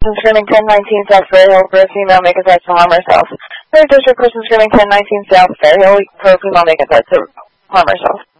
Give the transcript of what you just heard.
Person screaming 1019 South Fair Hill for a female making threats to harm herself. Third District person screaming 1019 South Fair Hill for a female making threats to harm herself.